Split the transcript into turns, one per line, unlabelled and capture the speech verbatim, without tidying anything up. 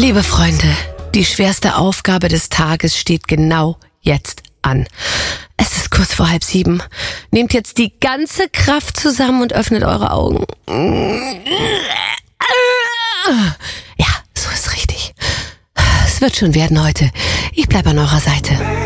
Liebe Freunde, die schwerste Aufgabe des Tages steht genau jetzt an. Es ist kurz vor halb sieben. Nehmt jetzt die ganze Kraft zusammen und öffnet eure Augen. Ja, so ist richtig. Es wird schon werden heute. Ich bleib an eurer Seite.